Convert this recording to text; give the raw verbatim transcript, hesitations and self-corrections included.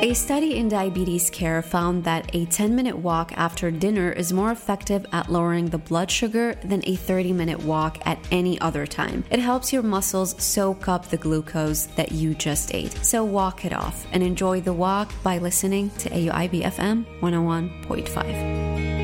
A study in diabetes care found that a ten-minute walk after dinner is more effective at lowering the blood sugar than a thirty-minute walk at any other time. It helps your muscles soak up the glucose that you just ate. So walk it off and enjoy the walk by listening to A U I B F M one oh one point five.